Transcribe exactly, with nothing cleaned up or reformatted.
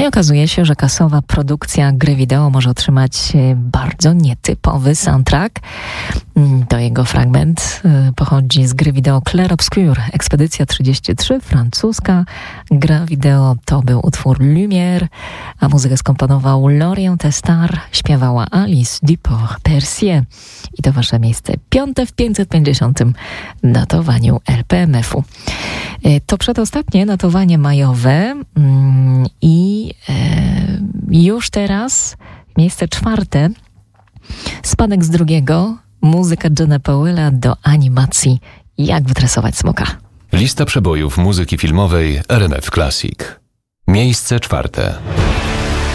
i okazuje się, że kasowa produkcja gry wideo może otrzymać bardzo nietypowy soundtrack. To jego fragment pochodzi z gry wideo Clair Obscur, Ekspedycja trzydzieści trzy, francuska. Gra wideo to był utwór Lumière, a muzykę skomponował Lorient Testar, śpiewała Alice Duport-Percier. I to wasze miejsce piąte w pięćset pięćdziesiątym notowaniu L P M F u. To przedostatnie notowanie majowe i już teraz miejsce czwarte, spadek z drugiego, muzyka Johna Powella do animacji Jak wytresować smoka. Lista przebojów muzyki filmowej R M F Classic. Miejsce czwarte.